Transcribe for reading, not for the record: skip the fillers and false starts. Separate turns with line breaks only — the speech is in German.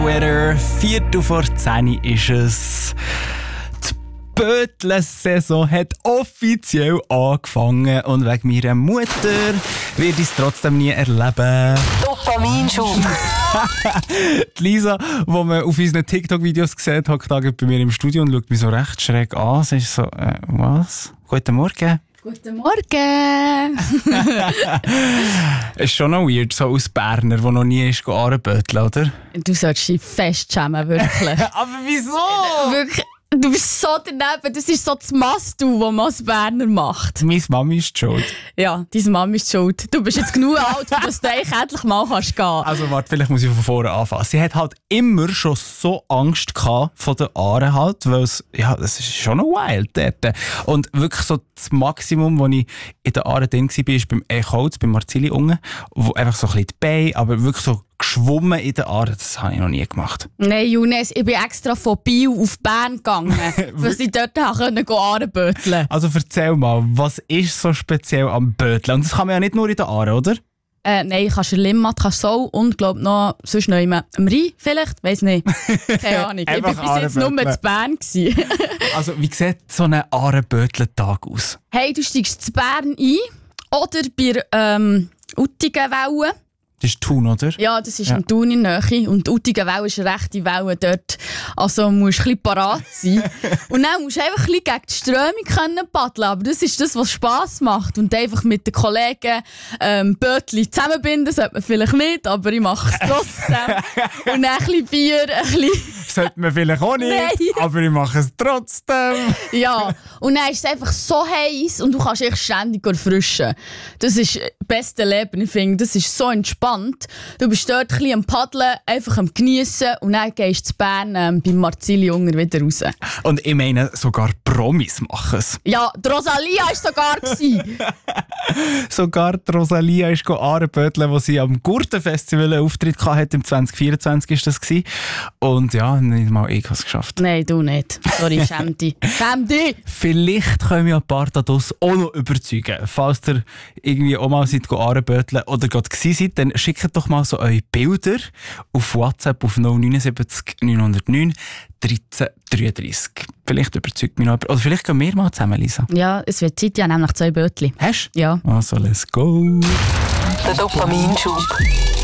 Wetter, 10:04 ist es. Die Bötlen-Saison hat offiziell angefangen und wegen meiner Mutter werde ich es trotzdem nie erleben.
Dopaminschub.
Die Lisa, die man auf unseren TikTok-Videos sieht, hockt bei mir im Studio und schaut mich so recht schräg an. Sie ist so, was? Guten Morgen.
Guten Morgen!
Es ist schon noch weird, so aus Berner, der noch nie ist anböteln, oder?
Du solltest dich fest schämen, wirklich.
Aber wieso?
Wirklich. Du bist so daneben, das ist so das Must-Do, das man als Berner macht.
Meine Mami ist schuld.
Ja, deine Mama ist schuld. Du bist jetzt genug alt, dass du eigentlich endlich mal gehen kannst.
Also warte, vielleicht muss ich von vorne anfangen. Sie hat halt immer schon so Angst gehabt von den Aaren halt, weil es, ja, das ist schon noch wild dort. Und wirklich so das Maximum, wo ich in den Aaren drin war, ist beim Echholz, beim Marzili unten, wo einfach so ein bisschen die Beine, aber wirklich so geschwommen in den Aaren, das habe ich noch nie gemacht.
Nein, Younes, ich bin extra von Biel auf Bern gegangen, weil sie dort anböteln konnten.
Also erzähl mal, was ist so speziell am Böteln? Und das kann man ja nicht nur in den Aaren, oder?
Nein, kannst du Limmat, kannst Sol und glaub noch sonst noch am Rhein vielleicht, weiss nicht. Keine Ahnung. Ich war bis jetzt nur in Bern.
Also wie sieht so ein Aarenböteln-Tag aus?
Hey, du steigst zu Bern ein oder bei Uttigenwellen.
Das ist Thun, oder?
Ja, das ist im Thun in der Nähe. Und die Uttigenwelle ist eine rechte Welle dort. Also musst du ein bisschen parat sein. Und dann musst du einfach ein bisschen gegen die Strömung paddeln. Aber das ist das, was Spass macht. Und einfach mit den Kollegen Bötchen zusammenbinden, sollte man vielleicht nicht, aber ich mache es trotzdem. Und dann ein bisschen Bier, ein bisschen...
Sollte man vielleicht auch nicht,
Nein.
aber ich mache es trotzdem.
Ja, und dann ist es einfach so heiß und du kannst dich ständig erfrischen. Das ist das beste Leben, ich finde. Das ist so entspannt. Du bist dort ein bisschen am Paddeln, einfach am Geniessen und dann gehst du zu Bern beim Marzili Unger wieder raus.
Und ich meine, sogar Promis machen es.
Ja, die Rosalia war sogar.
Sogar die Rosalia ist anböteln, wo sie am Gurtenfestival einen Auftritt hatte. Im 2024 war das. Und ja, nicht mal ich habe es geschafft.
Nein, du nicht. Sorry, schäm dich. Schäm dich!
Vielleicht können wir ein paar da draussen auch noch überzeugen. Falls ihr irgendwie auch mal seid anböteln oder gerade gewesen seid, dann schickt doch mal so eure Bilder auf WhatsApp auf 079 909 1333. Vielleicht überzeugt mich noch jemand. Oder vielleicht gehen wir mal zusammen, Lisa.
Ja, es wird Zeit, ja, nämlich 2 Bötchen.
Hast du?
Ja.
Also, let's go.
Der Dopaminschub.